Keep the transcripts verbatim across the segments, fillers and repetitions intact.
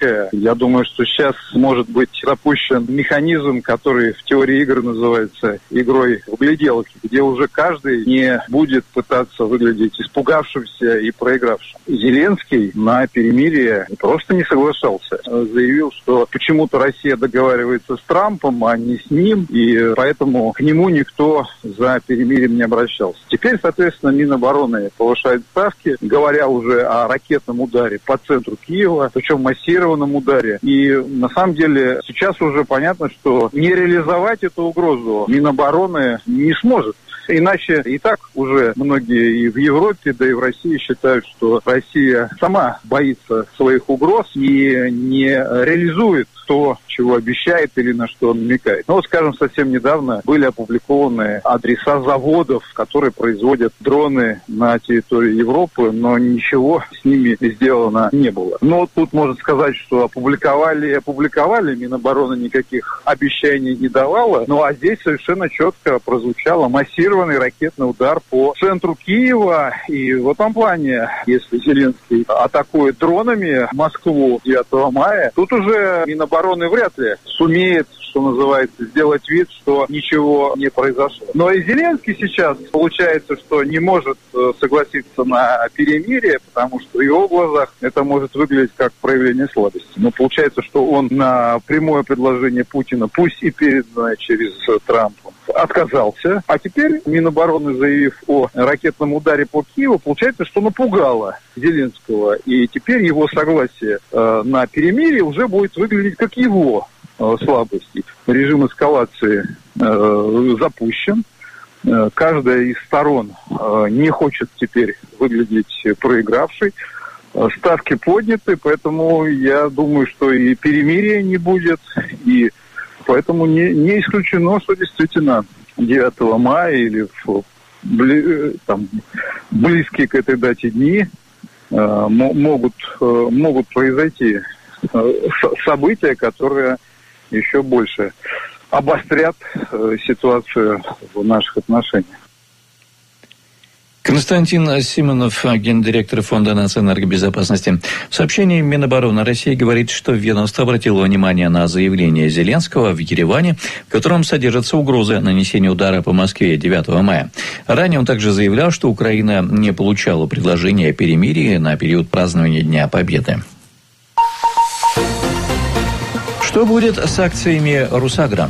жесткая. Я думаю, что сейчас может быть запущен механизм, который в теории игр называется игрой в гляделки, где уже каждый не будет пытаться выглядеть испугавшимся и проигравшим. Зеленский на перемирие просто не соглашался. Заявил, что почему-то Россия договаривается с Трампом, а не с ним, и поэтому к нему никто за перемирием не обращался. Теперь, соответственно, Минобороны повышает ставки, говоря уже о ракетном ударе по центру Киева, причем массированном ударе. И на самом деле сейчас уже понятно, что не реализовать эту угрозу Минобороны не сможет. Иначе и так уже многие и в Европе, да и в России считают, что Россия сама боится своих угроз и не реализует то, чего обещает или на что намекает. Ну вот, скажем, совсем недавно были опубликованы адреса заводов, которые производят дроны на территории Европы, но ничего с ними сделано не было. Но вот тут можно сказать, что опубликовали и опубликовали, Минобороны никаких обещаний не давала, ну а здесь совершенно четко прозвучало массированный ракетный удар по центру Киева. И в этом плане, если Зеленский атакует дронами Москву девятого мая, тут уже Минобороны вряд ли сумеет, что называется, сделать вид, что ничего не произошло. Но и Зеленский сейчас получается, что не может согласиться на перемирие, потому что в его глазах это может выглядеть как проявление слабости. Но получается, что он на прямое предложение Путина, пусть и переданное через Трампа, отказался. А теперь Минобороны, заявив о ракетном ударе по Киеву, получается, что напугало Зеленского. И теперь его согласие э, на перемирие уже будет выглядеть как его э, слабости. Режим эскалации э, запущен. Э, каждая из сторон э, не хочет теперь выглядеть проигравшей. Э, ставки подняты, поэтому я думаю, что и перемирия не будет, и поэтому не, не исключено, что действительно девятого мая или в, бли, там, близкие к этой дате дни э, могут, э, могут произойти э, события, которые еще больше обострят э, ситуацию в наших отношениях. Константин Симонов, гендиректор Фонда национальной безопасности. В сообщении Минобороны России говорит, что ведомство обратило внимание на заявление Зеленского в Ереване, в котором содержатся угрозы нанесения удара по Москве девятого мая. Ранее он также заявлял, что Украина не получала предложения о перемирии на период празднования Дня Победы. Что будет с акциями Русагра?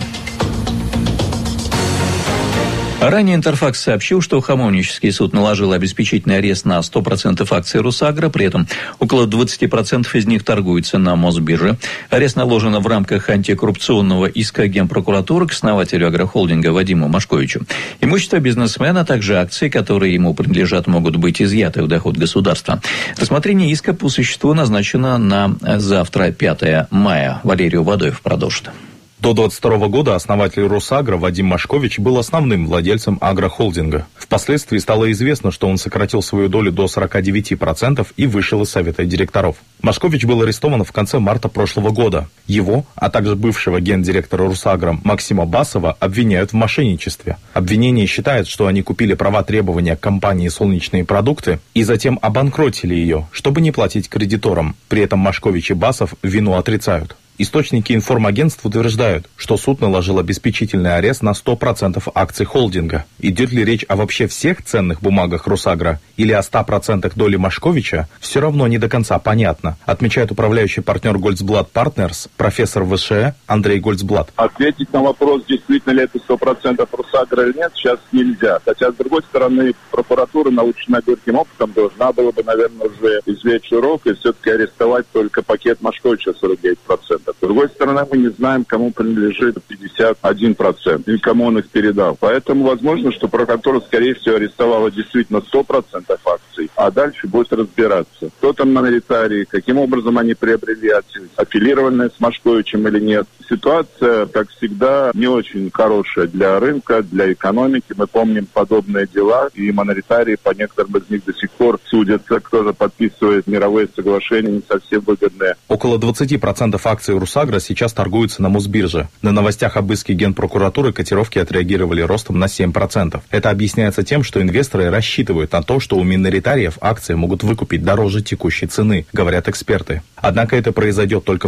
Ранее Интерфакс сообщил, что Хамовнический суд наложил обеспечительный арест на сто процентов акций Русагра, при этом около двадцать процентов из них торгуются на Мосбирже. Арест наложен в рамках антикоррупционного иска Генпрокуратуры к основателю агрохолдинга Вадиму Машковичу. Имущество бизнесмена, а также акции, которые ему принадлежат, могут быть изъяты в доход государства. Рассмотрение иска по существу назначено на завтра, пятого мая. Валерий Водоев продолжит. До двадцать второго года основатель Русагра Вадим Машкович был основным владельцем агрохолдинга. Впоследствии стало известно, что он сократил свою долю до сорок девять процентов и вышел из совета директоров. Машкович был арестован в конце марта прошлого года. Его, а также бывшего гендиректора Русагра Максима Басова обвиняют в мошенничестве. Обвинение считает, что они купили права требования компании «Солнечные продукты» и затем обанкротили ее, чтобы не платить кредиторам. При этом Машкович и Басов вину отрицают. Источники информагентств утверждают, что суд наложил обеспечительный арест на сто процентов акций холдинга. Идет ли речь о вообще всех ценных бумагах Русагра или о ста процентах доли Машковича, все равно не до конца понятно, отмечает управляющий партнер Гольцблат Партнерс, профессор ВШЭ Андрей Гольцблат. Ответить на вопрос, действительно ли это сто процентов Русагра или нет, сейчас нельзя. Хотя, с другой стороны, прокуратура, наученная горьким опытом, должна была бы, наверное, уже извлечь урок и все-таки арестовать только пакет Машковича сорок девять процентов. С другой стороны, мы не знаем, кому принадлежит пятьдесят один процент и кому он их передал. Поэтому возможно, что прокуратура, скорее всего, арестовала действительно сто процентов акций, а дальше будет разбираться, кто там миноритарии, каким образом они приобрели акции, аффилированные с Машковичем или нет. Ситуация, как всегда, не очень хорошая для рынка, для экономики. Мы помним подобные дела, и миноритарии по некоторым из них до сих пор судятся, кто же подписывает мировые соглашения, не совсем выгодные. Около двадцать процентов акций Русагра сейчас торгуются на Мосбирже. На новостях об иске Генпрокуратуры котировки отреагировали ростом на семь процентов. Это объясняется тем, что инвесторы рассчитывают на то, что у миноритариев акции могут выкупить дороже текущей цены, говорят эксперты. Однако это произойдет только